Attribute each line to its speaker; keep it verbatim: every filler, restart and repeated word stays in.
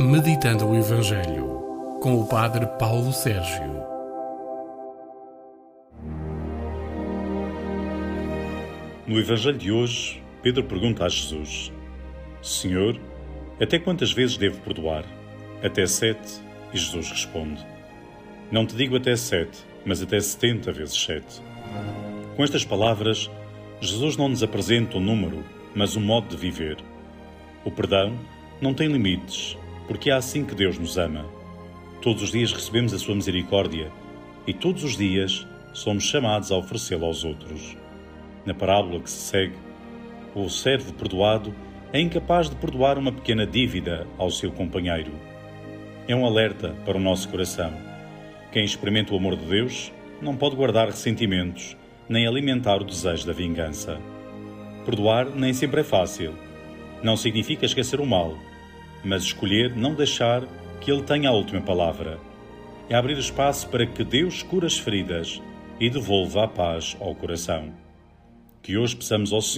Speaker 1: Meditando o Evangelho, com o Padre Paulo Sérgio.
Speaker 2: No Evangelho de hoje, Pedro pergunta a Jesus: Senhor, até quantas vezes devo perdoar? Até sete? E Jesus responde: Não te digo até sete, mas até setenta vezes sete. Com estas palavras, Jesus não nos apresenta um número, mas um modo de viver. O perdão não tem limites, porque é assim que Deus nos ama. Todos os dias recebemos a sua misericórdia e todos os dias somos chamados a oferecê-la aos outros. Na parábola que se segue, o servo perdoado é incapaz de perdoar uma pequena dívida ao seu companheiro. É um alerta para o nosso coração. Quem experimenta o amor de Deus não pode guardar ressentimentos, nem alimentar o desejo da vingança. Perdoar nem sempre é fácil. Não significa esquecer o mal, mas escolher não deixar que ele tenha a última palavra. É abrir espaço para que Deus cure as feridas e devolva a paz ao coração. Que hoje peçamos ao Senhor